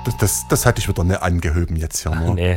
Das hatte ich wieder nicht angehoben jetzt hier. Ne? Nee.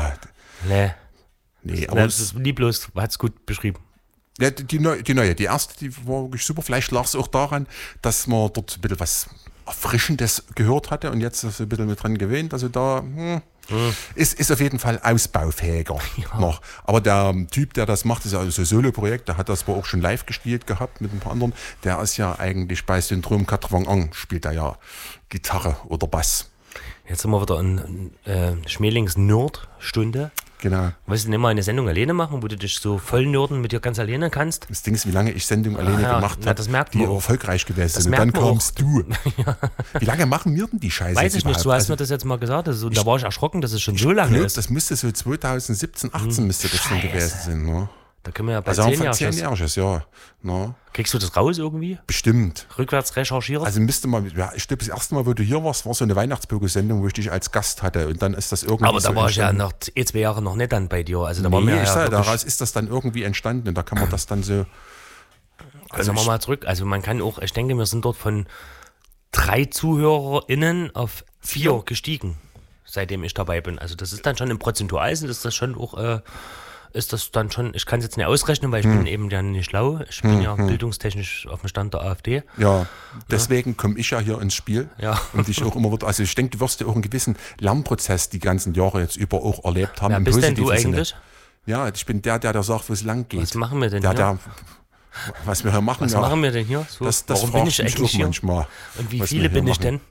Nee, aber das ist lieblos, hat es gut beschrieben. Ja, die neue, die erste, die war wirklich super. Vielleicht lag es auch daran, dass man dort ein bisschen was Erfrischendes gehört hatte und jetzt ist ein bisschen mit dran gewöhnt. Also da ist auf jeden Fall ausbaufähiger noch. Aber der Typ, der das macht, ist ja so ein Solo-Projekt, der hat das wohl auch schon live gespielt gehabt mit ein paar anderen. Der ist ja eigentlich bei Syndrom 91 spielt er ja Gitarre oder Bass. Jetzt sind wir wieder in Schmelings-Nerd-Stunde. Genau. Willst du nicht mal eine Sendung alleine machen, wo du dich so voll nörden mit dir ganz alleine kannst? Das Ding ist, wie lange ich Sendung alleine gemacht habe, die erfolgreich gewesen sind. Und dann kamst du. Wie lange machen wir denn die Scheiße? Weiß ich nicht, du hast mir das jetzt mal gesagt. Also, da war ich erschrocken, dass es schon so lange ist. Das müsste so 2017, 18 müsste das schon gewesen sein. Ne? Da können wir ja bei also 10 Jahren. 10-jähriges, ja. No. Kriegst du das raus irgendwie? Bestimmt. Rückwärts recherchiert? Also müsste man, ja, ich glaube, das erste Mal, wo du hier warst, war so eine Weihnachtsbürger-Sendung, wo ich dich als Gast hatte. Und dann ist das irgendwie. Aber da war ich ja noch 2 Jahre noch nicht dann bei dir. Also da nee, war mir daraus ist das dann irgendwie entstanden und da kann man das dann so. Also machen wir mal zurück. Also man kann auch, ich denke, wir sind dort von 3 ZuhörerInnen auf 4 gestiegen, seitdem ich dabei bin. Also das ist dann schon im Prozentualen, ist das schon auch. Ist das dann schon, ich kann es jetzt nicht ausrechnen, weil ich bin eben ja nicht schlau. Ich bin ja bildungstechnisch auf dem Stand der AfD. Ja, deswegen komme ich ja hier ins Spiel. Ja. Und ich auch immer wieder, also ich denke, du wirst ja auch einen gewissen Lernprozess die ganzen Jahre jetzt über auch erlebt haben. Wer bist denn du eigentlich? Ja, ich bin der sagt, wo es lang geht. Was machen wir denn hier? Was wir hier machen. Was machen wir denn hier? So, das warum bin ich eigentlich hier? Manchmal, und wie viele bin ich denn?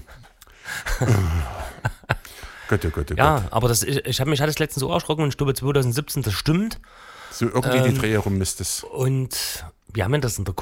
Gott. Ja, aber mich hat es letztens so erschrocken und ich glaube 2017, das stimmt. So irgendwie die Dreh herum ist es. Und wir haben ja das in der